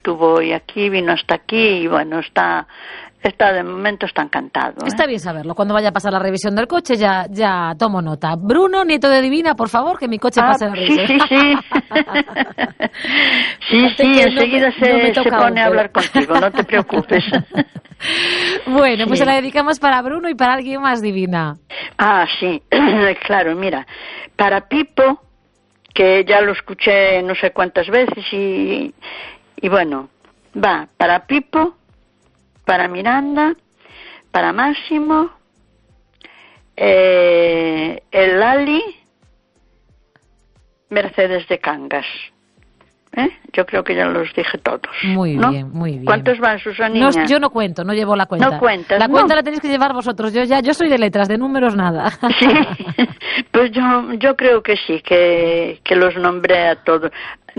estuvo hoy aquí, vino hasta aquí y bueno, está de momento está encantado. Está bien saberlo. Cuando vaya a pasar la revisión del coche ya tomo nota. Bruno, nieto de Divina, por favor, que mi coche pase la revisión. Sí. sí, enseguida se pone a hablar contigo, no te preocupes. Bueno, pues se la dedicamos para Bruno y para alguien más, Divina. Sí, claro, mira, para Pipo, que ya lo escuché no sé cuántas veces y bueno, va para Pipo, para Miranda, para Máximo, el Lali, Mercedes de Cangas. Yo creo que ya los dije todos. Muy ¿no? bien, muy bien. ¿Cuántos van, Susanina? No, yo no cuento, no llevo la cuenta. No cuentas, la cuenta la tenéis que llevar vosotros. Yo soy de letras, de números nada. Sí, pues yo creo que sí, que los nombré a todos.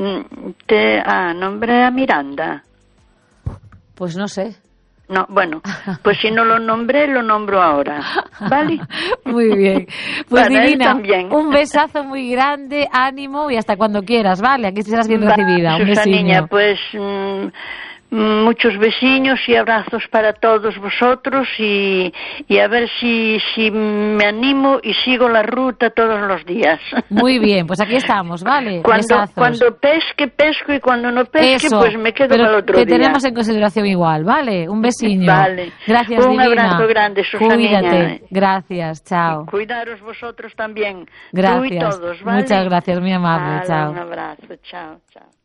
Nombré a Miranda. Pues no sé. No, bueno, pues si no lo nombré, lo nombro ahora, ¿vale? Muy bien. Pues para Divina, un besazo muy grande, ánimo y hasta cuando quieras, ¿vale? Aquí serás bien recibida. Un Susanina, besiño. pues muchos besiños y abrazos para todos vosotros y a ver si me animo y sigo la ruta todos los días. Muy bien, pues aquí estamos, ¿vale? Cuando pesco y cuando no pesque, eso, pues me quedo pero para otro que día. tenemos en consideración igual, ¿vale? Un besiño. Vale. Gracias, Un Divina. abrazo grande, Susanina. Cuídate. Gracias, chao. Cuidaros vosotros también. Gracias. Tú y todos, ¿vale? Muchas gracias, muy amable. Vale, chao. un abrazo, chao.